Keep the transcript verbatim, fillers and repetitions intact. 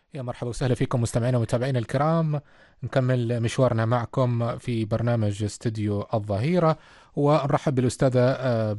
يا مرحبا وسهلا فيكم مستمعينا ومتابعينا الكرام. نكمل مشوارنا معكم في برنامج استديو الظهيرة، ونرحب بالأستاذة